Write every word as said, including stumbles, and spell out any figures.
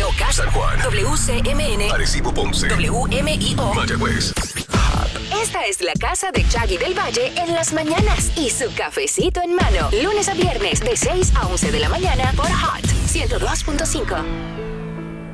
Moca, San Juan, W C M N, Arecibo, Ponce, W M I O, Mayagüez. Esta es la casa de Chaggy del Valle en las mañanas y su cafecito en mano. Lunes a viernes de seis a once de la mañana por Hot ciento dos punto cinco.